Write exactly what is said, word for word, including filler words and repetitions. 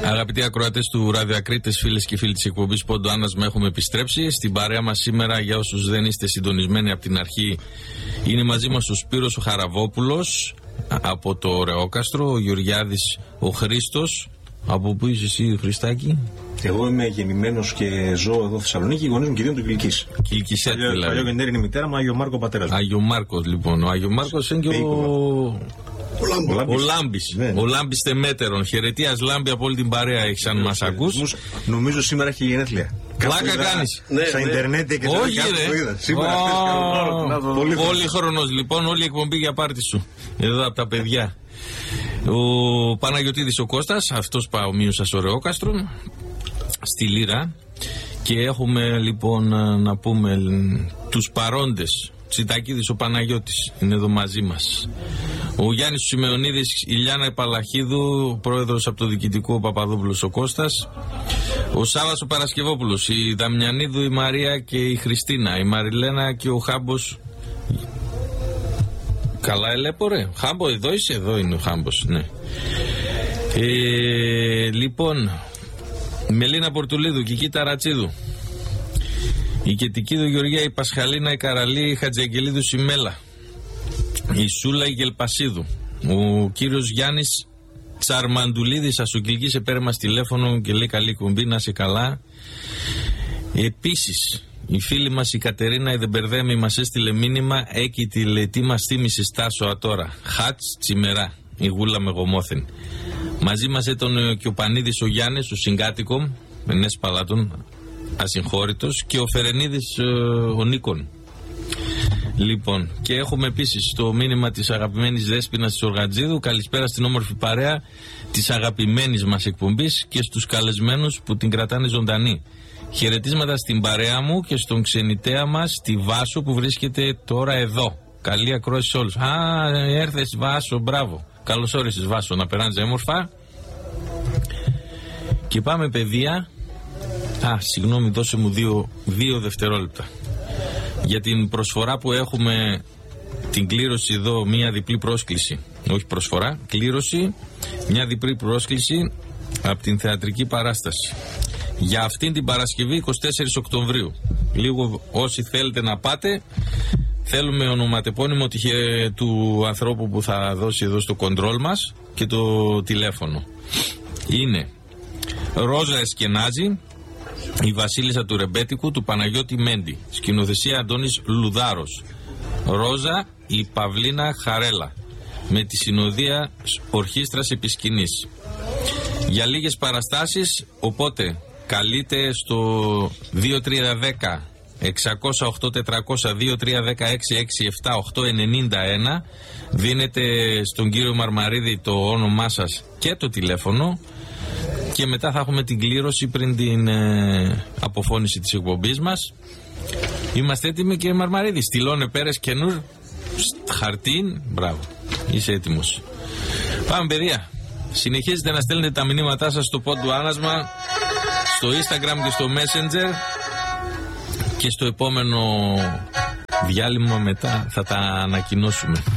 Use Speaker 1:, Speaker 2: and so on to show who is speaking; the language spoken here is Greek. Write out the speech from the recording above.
Speaker 1: Αγαπητοί ακροατές του Ραδιοακρίτες, φίλες και φίλοι της εκπομπής Πόντο Άνασμα, έχουμε επιστρέψει. Στην παρέα μας σήμερα, για όσους δεν είστε συντονισμένοι από την αρχή, είναι μαζί μας ο Σπύρος ο Χαραβόπουλος από το Ρεόκαστρο, ο Γεωργιάδης ο Χρήστος. Από πού είσαι εσύ, Χριστάκη?
Speaker 2: Εγώ είμαι γεννημένος και ζω εδώ Θεσσαλονίκη, οι γονείς μου και δύο του Κιλκής.
Speaker 1: Κιλκισέτ δηλαδή.
Speaker 2: Παλιό γενναίρι είναι η μητέρα μου, Άγιο Μάρκο πατέρας μου.
Speaker 1: Άγιο Μάρκος λοιπόν. Ο Άγιο Μάρκος είναι και ο... Ο Λάμπης. Ναι, ναι. Ο Λάμπης Τεμέτερον. Χαιρετίας Λάμπη από όλη την παρέα, έχεις αν μας ακούς.
Speaker 2: Νομίζω σήμερα έχει γενέθλια.
Speaker 1: Πλάκα κάνεις.
Speaker 2: Στα Ιντερνετ και
Speaker 1: όχι ρε.
Speaker 2: Σήμερα
Speaker 1: Πολύχρονος λοιπόν, όλη η εκπομπή για πάρτι σου. Εδώ από τα παιδιά. Ο Παναγιωτίδης ο Κώστας, αυτός παομοίωσας ο Ρεόκαστρον, στη Λύρα. Και έχουμε λοιπόν να πούμε τους παρόντες. Τσιτακίδης ο Παναγιώτης είναι εδώ μαζί μας. Ο Γιάννης ο Σιμεωνίδης, η Λιάννα Παλαχίδου, πρόεδρος από το διοικητικό, ο Παπαδόπουλος ο Κώστας. Ο Σάββας ο Παρασκευόπουλος, η Δαμιανίδου η Μαρία και η Χριστίνα, η Μαριλένα και ο Χάμπος. Καλά ελέπω ρε. Χάμπο εδώ είσαι? Εδώ είναι ο Χάμπος, ναι. Ε, λοιπόν, Μελίνα Πορτουλίδου, Κική Ταρατσίδου, η Κετικίδου Γεωργία, η Πασχαλίνα, η Καραλή, η Χατζιαγγελίδου Σιμέλα, η Σούλα, η Γελπασίδου, ο κύριος Γιάννης Τσαρμαντουλίδης Ασοκυλκής επέρε μας τηλέφωνο και λέει καλή κουμπί, να είσαι καλά. Επίσης η φίλη μας η Κατερίνα η Δεμπερδέμη μας έστειλε μήνυμα, έκει τη λέει τι μας θύμισε Στάσο ατόρα, χάτς τσιμερά, η γούλα με γομόθεν. Μαζί μας ήταν και ο Πανίδης ο Γιάννης, ο συγκάτοικο, Μενές Παλάτων, ασυγχώρητος, και ο Φερενίδης ο Νίκον. Λοιπόν, και έχουμε επίσης το μήνυμα της αγαπημένης Δέσποινας της Οργατζίδου. Καλησπέρα στην όμορφη παρέα της αγαπημένης μας εκπομπής και στους καλεσμένους που την κρατάνε ζωντανή. Χαιρετίσματα στην παρέα μου και στον ξενιτέα μας, τη Βάσο, που βρίσκεται τώρα εδώ. Καλή ακρόαση σε όλους. Α, έρθες Βάσο, μπράβο. Καλώς όρισες Βάσο, να περνάς όμορφα. Και πάμε παιδεία. Α, συγγνώμη, δώσε μου δύο, δύο δευτερόλεπτα. Για την προσφορά που έχουμε, την κλήρωση εδώ, μια διπλή πρόσκληση. Όχι προσφορά, κλήρωση, μια διπλή πρόσκληση από την θεατρική παράσταση. Για αυτήν την Παρασκευή εικοστή τέταρτη Οκτωβρίου. Λίγο όσοι θέλετε να πάτε, θέλουμε ονοματεπώνυμο του ανθρώπου που θα δώσει εδώ στο κοντρόλ μας και το τηλέφωνο. Είναι Ρόζα Εσκενάζη, η Βασίλισσα του Ρεμπέτικου, του Παναγιώτη Μέντι. Σκηνοθεσία Αντώνης Λουδάρος. Ρόζα η Παυλίνα Χαρέλα, με τη συνοδεία ορχήστρας επισκηνής. Για λίγες παραστάσεις, οπότε καλείτε στο δύο τρία ένα μηδέν εξακόσια οκτώ τετρακόσια δύο τρία ένα έξι έξι επτά οκτώ εννιά ένα. Δίνετε στον κύριο Μαρμαρίδη το όνομά σας και το τηλέφωνο. Και μετά θα έχουμε την κλήρωση πριν την ε, αποφώνηση της εκπομπής μας. Είμαστε έτοιμοι, κύριε Μαρμαρίδη? Στυλώνε Πέρες Καινούρ χαρτίν. Μπράβο, είσαι έτοιμος. Πάμε παιδιά. Συνεχίζετε να στέλνετε τα μηνύματά σας στο Πόντο Άνασμα, στο Instagram και στο Messenger. Και στο επόμενο διάλειμμα μετά θα τα ανακοινώσουμε.